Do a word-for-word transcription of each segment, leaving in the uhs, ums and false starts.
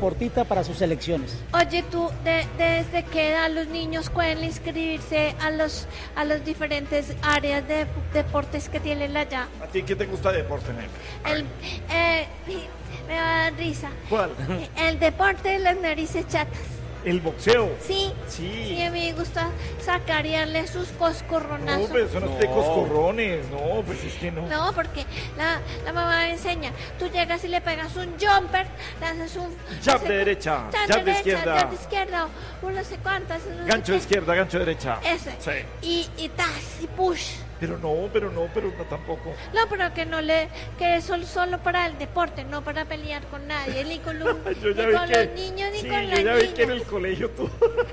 deportista para sus selecciones. Oye, tú, de, ¿desde qué edad los niños pueden inscribirse a los a los diferentes áreas de deportes que tienen allá? ¿A ti qué te gusta de deporte, Nel? El, eh, me va a dar risa. ¿Cuál? El deporte de las narices chatas. ¿El boxeo? Sí, sí, sí, a mí me gusta sacar y darle sus coscorronazos. No, pero eso no, no. es de coscorrones, no, pues es que no. No, porque la, la mamá me enseña, tú llegas y le pegas un jumper, le haces un... Jab de derecha, jab, jab de izquierda. Jab de izquierda, o no sé cuántas. No gancho sé de izquierda, gancho de derecha. Ese. Sí. Y, y tas, y push. Pero no, pero no, pero no tampoco. No, pero que no le, que es solo, solo para el deporte, no para pelear con nadie, ni con, los, ni con que, los niños, ni sí, con yo las ya niñas. vi que en el colegio tú.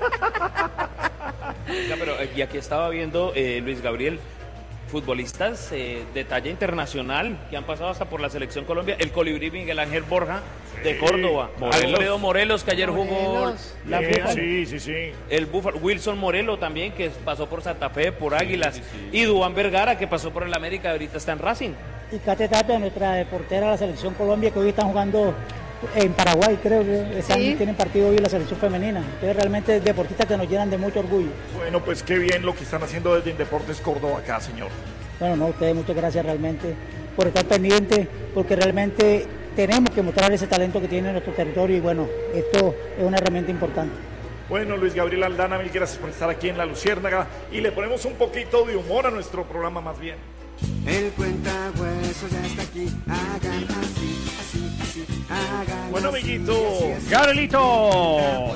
Ya, pero y aquí estaba viendo eh, Luis Gabriel, futbolistas eh, de talla internacional que han pasado hasta por la Selección Colombia, el colibrí Miguel Ángel Borja de Córdoba, Morelos. Alfredo Morelos que ayer Morelos. jugó la sí, FIFA. sí, sí, sí. El Búfalo, Wilson Morelo también que pasó por Santa Fe, por Águilas, sí, sí, sí. Y Duván Vergara que pasó por el América y ahorita está en Racing. Y Kate Tapia, nuestra deportera de la Selección Colombia, que hoy están jugando en Paraguay, creo que están, sí. tienen partido hoy en la selección femenina. Entonces realmente deportistas que nos llenan de mucho orgullo. Bueno, pues qué bien lo que están haciendo desde Indeportes Córdoba acá, señor. Bueno, no, ustedes muchas gracias realmente por estar pendientes, porque realmente tenemos que mostrar ese talento que tiene nuestro territorio y bueno, esto es una herramienta importante. Bueno, Luis Gabriel Aldana, mil gracias por estar aquí en La Luciérnaga y le ponemos un poquito de humor a nuestro programa más bien. El cuentahueso ya está aquí, hagan así, así, así, hagan Bueno, amiguito. Gabrielito.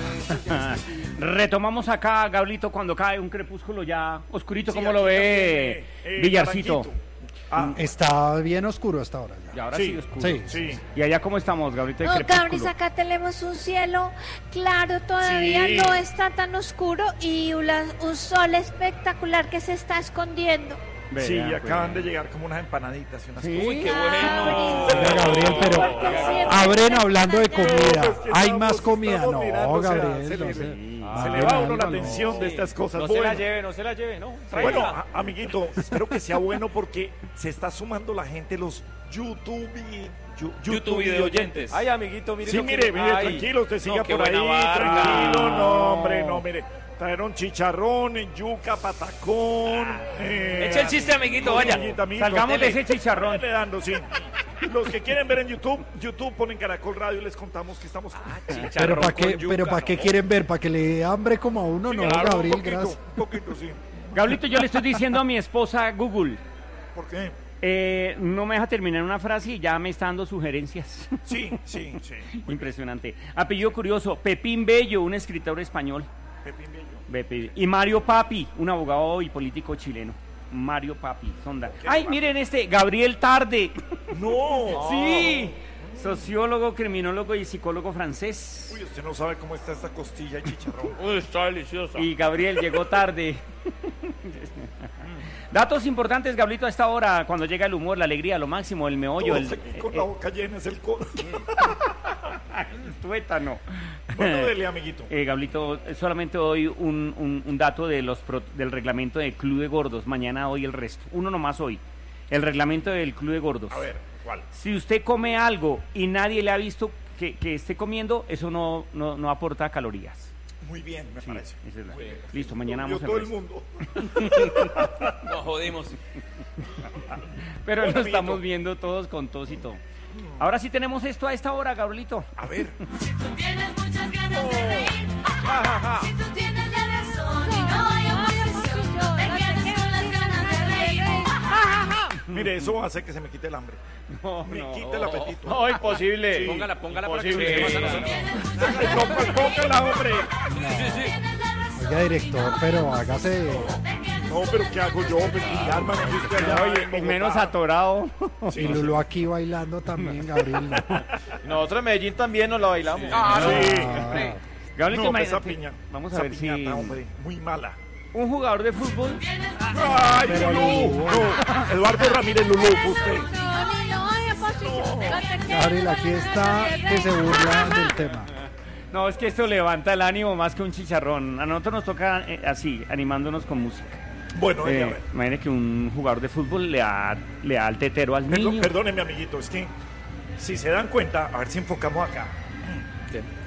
Retomamos acá, Gabrielito, cuando cae un crepúsculo ya oscurito, sí, ¿cómo lo ve eh, Villarcito? Ah. Está bien oscuro hasta ahora. Ya. Y ahora sí, sí oscuro. Sí, sí. ¿Y allá cómo estamos, Gabrielito? No, Gabris, acá tenemos un cielo claro, todavía sí. no está tan oscuro y una, un sol espectacular que se está escondiendo. Vea, sí, acaban pues. de llegar como unas empanaditas y unas sí, cosas. ¡Uy, qué bueno! Oiga, Gabriel, pero abren hablando de comida. No, pues ¿hay más comida? No, mirando, Gabriel. O sea, se, no le, sé. ah, se le va a uno la atención no, de estas cosas. No bueno. se la lleve, no se la lleve, ¿no? Bueno, a, amiguito, espero que sea bueno porque se está sumando la gente, los YouTube y... You, YouTube, YouTube video oyentes. Ay, amiguito, mire. Sí, mire, mire, ay, tranquilo, usted siga no, por ahí. Barca. Tranquilo, no, hombre, no, mire. Trajeron chicharrón, yuca, patacón. Ah, eh, echa el chiste, amiguito, vaya. Amiguito, amiguito, salgamos de ese chicharrón. Dando, sí. Los que quieren ver en YouTube, YouTube ponen Caracol Radio y les contamos que estamos. Ah, pero para qué, yuca, pero para qué no. quieren ver, para que le dé hambre como a uno, sí, no, claro, Gabriel, un poquito, gracias. Un poquito, sí. Gabrielito, yo le estoy diciendo a mi esposa Google. ¿Por qué? Eh, no me deja terminar una frase y ya me está dando sugerencias. Sí, sí, sí. Impresionante. Apellido curioso, Pepín Bello, un escritor español. Pepín Bello. Pepín. Y Mario Papi, un abogado y político chileno. Mario Papi, sonda. Ay, papi? Miren este, Gabriel Tarde. No. Sí. Sociólogo, criminólogo y psicólogo francés. Uy, usted no sabe cómo está esta costilla y chicharrón. Uy, está deliciosa. Y Gabriel llegó tarde. Datos importantes, Gabrielito, a esta hora, cuando llega el humor, la alegría, lo máximo, el meollo. Todos el, aquí con eh, la boca llena es el codo. El tuétano. Bueno, dele, amiguito. Eh, Gabrielito, solamente hoy un, un, un dato de los pro, del reglamento del Club de Gordos. Mañana hoy el resto. Uno nomás hoy. El reglamento del Club de Gordos. A ver, ¿cuál? Si usted come algo y nadie le ha visto que, que esté comiendo, eso no, no, no aporta calorías. Muy bien, me sí, parece. Es la... Bien. Listo, mañana vamos a todo el mundo. Nos jodimos. Pero bueno, lo estamos viendo todos con tos y todo. Ahora sí tenemos esto a esta hora, Gabrielito. A ver. Si tú tienes muchas ganas oh. de reír, ja, ja, ja. Si tú tienes la razón y no hay oposición, no te quedes con las ganas de reír. Ja, ja, ja. Mire, eso hace que se me quite el hambre. No, me no, quite el apetito. No, imposible. Sí. Póngala, póngala imposible. para que se pase a nosotros. Póngala, hombre. No. Sí, sí. Oiga, director, pero hágase... No, pero ¿qué hago yo? Pelear, man, allá, menos atorado. Sí, y Lulu aquí bailando también, Gabriel. No. Nosotros en Medellín también nos la bailamos. Ah, sí. Ah. Gabriel, no, esa piña. Vamos esa a ver piñata, si... hombre, muy mala. Un jugador de fútbol. ¡Ay, Lulú! No, Eduardo Ramírez Lulú, usted. Gabriel, aquí está que se burla del tema. No, es que esto levanta el ánimo más que un chicharrón. A nosotros nos toca eh, así, animándonos con música. Bueno, eh, imagínate que un jugador de fútbol le da, le da el tetero al Perdón, niño. Perdóneme, amiguito, es que si se dan cuenta, a ver si enfocamos acá.